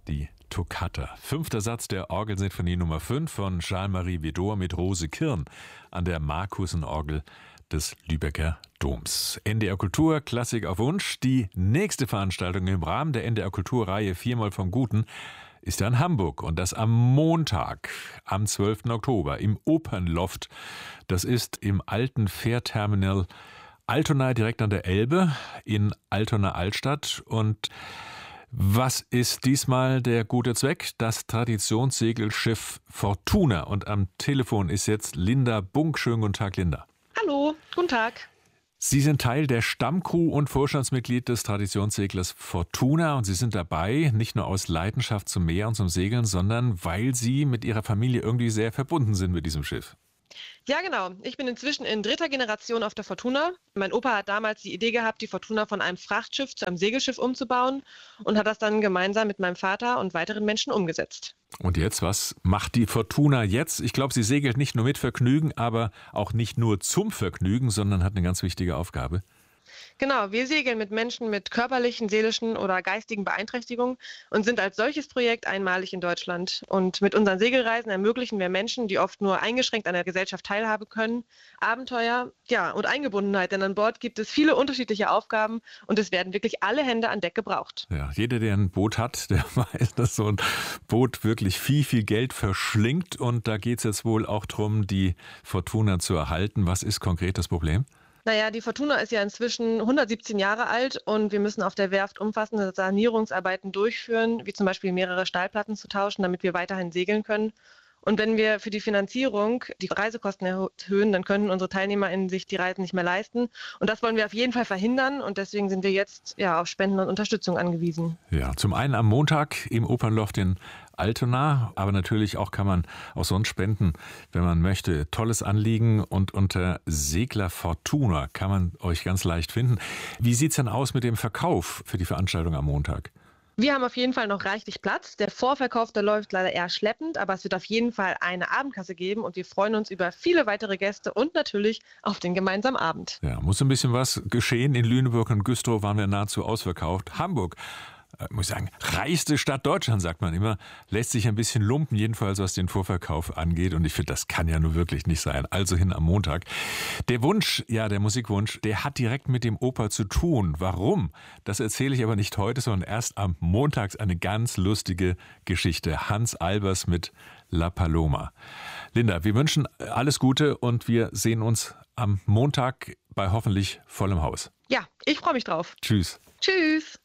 Die Toccata. 5. Satz der Orgelsinfonie Nummer 5 von Charles-Marie Widor mit Rose Kirn an der Markusenorgel des Lübecker Doms. NDR Kultur, Klassik auf Wunsch. Die nächste Veranstaltung im Rahmen der NDR Kulturreihe 4x vom Guten ist ja in Hamburg und das am Montag, am 12. Oktober im Opernloft. Das ist im alten Fährterminal Altona direkt an der Elbe in Altona Altstadt. Und was ist diesmal der gute Zweck? Das Traditionssegelschiff Fortuna. Und am Telefon ist jetzt Linda Bunk. Schönen guten Tag, Linda. Hallo, guten Tag. Sie sind Teil der Stammcrew und Vorstandsmitglied des Traditionsseglers Fortuna. Und Sie sind dabei, nicht nur aus Leidenschaft zum Meer und zum Segeln, sondern weil Sie mit Ihrer Familie irgendwie sehr verbunden sind mit diesem Schiff. Ja, genau. Ich bin inzwischen in 3. Generation auf der Fortuna. Mein Opa hat damals die Idee gehabt, die Fortuna von einem Frachtschiff zu einem Segelschiff umzubauen und hat das dann gemeinsam mit meinem Vater und weiteren Menschen umgesetzt. Und jetzt, was macht die Fortuna jetzt? Ich glaube, sie segelt nicht nur mit Vergnügen, aber auch nicht nur zum Vergnügen, sondern hat eine ganz wichtige Aufgabe. Genau, wir segeln mit Menschen mit körperlichen, seelischen oder geistigen Beeinträchtigungen und sind als solches Projekt einmalig in Deutschland. Und mit unseren Segelreisen ermöglichen wir Menschen, die oft nur eingeschränkt an der Gesellschaft teilhaben können, Abenteuer, und Eingebundenheit. Denn an Bord gibt es viele unterschiedliche Aufgaben und es werden wirklich alle Hände an Deck gebraucht. Ja, jeder, der ein Boot hat, der weiß, dass so ein Boot wirklich viel Geld verschlingt. Und da geht es jetzt wohl auch darum, die Fortuna zu erhalten. Was ist konkret das Problem? Naja, die Fortuna ist ja inzwischen 117 Jahre alt und wir müssen auf der Werft umfassende Sanierungsarbeiten durchführen, wie zum Beispiel mehrere Stahlplatten zu tauschen, damit wir weiterhin segeln können. Und wenn wir für die Finanzierung die Reisekosten erhöhen, dann können unsere TeilnehmerInnen sich die Reisen nicht mehr leisten. Und das wollen wir auf jeden Fall verhindern und deswegen sind wir jetzt auf Spenden und Unterstützung angewiesen. Ja, zum einen am Montag im Opernloft in Altona, aber natürlich auch kann man auch sonst spenden, wenn man möchte. Tolles Anliegen und unter Segler Fortuna kann man euch ganz leicht finden. Wie sieht's denn aus mit dem Verkauf für die Veranstaltung am Montag? Wir haben auf jeden Fall noch reichlich Platz. Der Vorverkauf, der läuft leider eher schleppend, aber es wird auf jeden Fall eine Abendkasse geben und wir freuen uns über viele weitere Gäste und natürlich auf den gemeinsamen Abend. Ja, muss ein bisschen was geschehen. In Lüneburg und Güstrow waren wir nahezu ausverkauft. Hamburg, muss ich sagen, reichste Stadt Deutschlands, sagt man immer, lässt sich ein bisschen lumpen, jedenfalls was den Vorverkauf angeht. Und ich finde, das kann ja nur wirklich nicht sein. Also hin am Montag. Der Wunsch, der Musikwunsch, der hat direkt mit dem Oper zu tun. Warum? Das erzähle ich aber nicht heute, sondern erst am Montag. Eine ganz lustige Geschichte. Hans Albers mit La Paloma. Linda, wir wünschen alles Gute und wir sehen uns am Montag bei hoffentlich vollem Haus. Ja, ich freue mich drauf. Tschüss. Tschüss.